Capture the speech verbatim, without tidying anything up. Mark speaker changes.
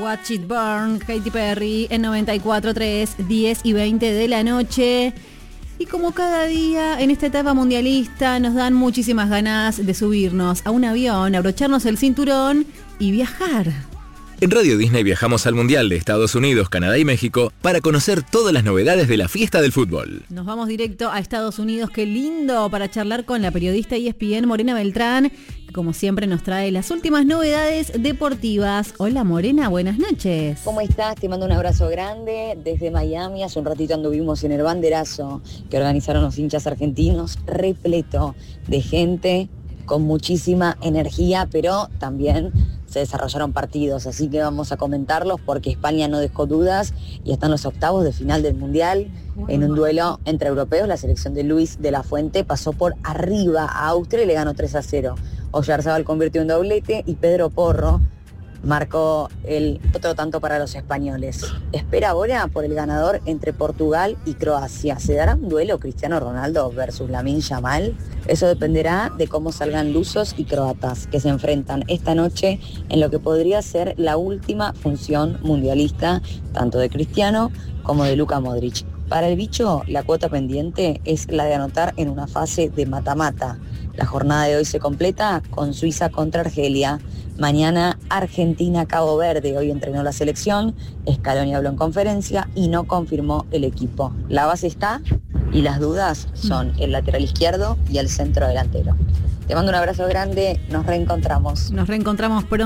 Speaker 1: Watch It Burn, Katy Perry en noventa y cuatro punto tres, diez y veinte de la noche. Y como cada día en esta etapa mundialista nos dan muchísimas ganas de subirnos a un avión, abrocharnos el cinturón y viajar.
Speaker 2: En Radio Disney viajamos al Mundial de Estados Unidos, Canadá y México para conocer todas las novedades de la fiesta del fútbol.
Speaker 1: Nos vamos directo a Estados Unidos, qué lindo, para charlar con la periodista E S P N Morena Beltrán, que como siempre nos trae las últimas novedades deportivas. Hola Morena, buenas noches.
Speaker 3: ¿Cómo estás? Te mando un abrazo grande desde Miami. Hace un ratito anduvimos en el banderazo que organizaron los hinchas argentinos, repleto de gente, con muchísima energía, pero también se desarrollaron partidos, así que vamos a comentarlos porque España no dejó dudas y están los octavos de final del Mundial. En un duelo entre europeos, la selección de Luis de la Fuente pasó por arriba a Austria y le ganó tres a cero. Oyarzabal convirtió un doblete y Pedro Porro marcó el otro tanto para los españoles. Espera ahora por el ganador entre Portugal y Croacia. ¿Se dará un duelo Cristiano Ronaldo versus Lamine Yamal? Eso dependerá de cómo salgan lusos y croatas, que se enfrentan esta noche en lo que podría ser la última función mundialista, tanto de Cristiano como de Luka Modric. Para el bicho, la cuota pendiente es la de anotar en una fase de mata-mata. La jornada de hoy se completa con Suiza contra Argelia. Mañana Argentina-Cabo Verde. Hoy entrenó la selección, Scaloni habló en conferencia y no confirmó el equipo. La base está y las dudas son el lateral izquierdo y el centro delantero. Te mando un abrazo grande, nos reencontramos.
Speaker 1: Nos reencontramos pronto.